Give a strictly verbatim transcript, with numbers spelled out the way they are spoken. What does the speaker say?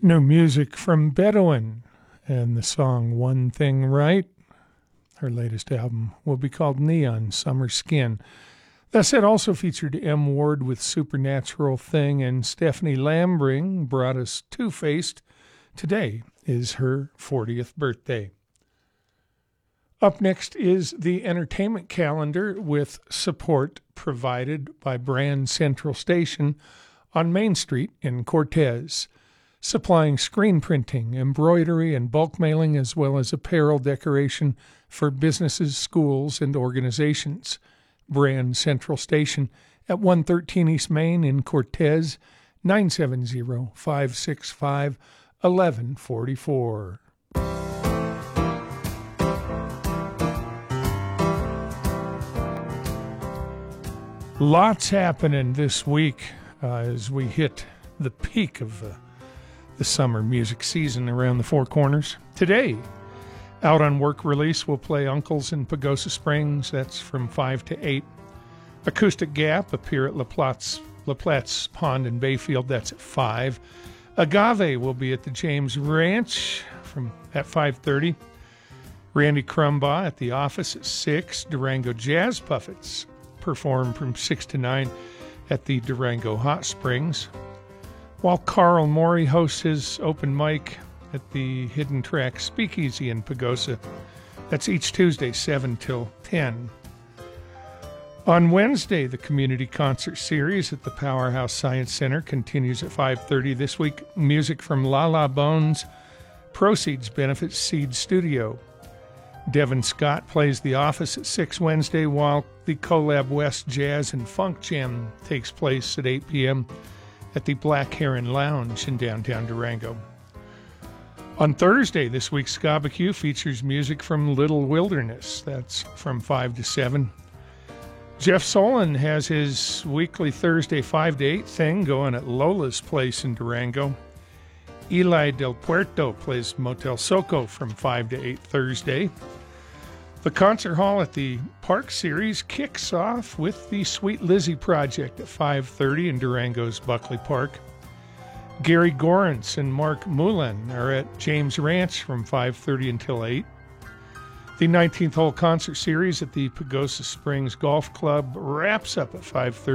New music from Bedouin and the song One Thing Right. Her latest album will be called Neon Summer Skin. That set also featured M. Ward with Supernatural Thing, and Stephanie Lambring brought us Two-Faced. Today is her fortieth birthday. Up next is the entertainment calendar with support provided by Brand Central Station on Main Street in Cortez, supplying screen printing, embroidery, and bulk mailing, as well as apparel decoration for businesses, schools, and organizations. Brand Central Station at one thirteen East Main in Cortez, nine seven zero, five six five, one one four four. Lots happening this week uh, as we hit the peak of uh, the summer music season around the Four Corners. Today, out on work release, we'll play Uncles in Pagosa Springs. That's from five to eight. Acoustic Gap appear at La Platte's, La Platte's Pond in Bayfield. That's at five. Agave will be at the James Ranch from at five thirty. Randy Crumbaugh at the Office at six. Durango Jazz Puffets perform from six to nine at the Durango Hot Springs, while Carl Morey hosts his open mic at the Hidden Track Speakeasy in Pagosa. That's each Tuesday, seven till ten. On Wednesday, the community concert series at the Powerhouse Science Center continues at five thirty this week. Music from La La Bones. Proceeds benefit Seed Studio. Devin Scott plays The Office at six Wednesday, while the Collab West Jazz and Funk Jam takes place at eight p.m. at the Black Heron Lounge in downtown Durango. On Thursday, this week's Ska-B-Q features music from Little Wilderness. That's from five to seven. Jeff Solon has his weekly Thursday five to eight thing going at Lola's Place in Durango. Eli Del Puerto plays Motel Soco from five to eight Thursday. The concert hall at the Park Series kicks off with the Sweet Lizzie Project at five thirty in Durango's Buckley Park. Gary Gorence and Mark Mullen are at James Ranch from five thirty until eight. The nineteenth hole concert series at the Pagosa Springs Golf Club wraps up at five thirty.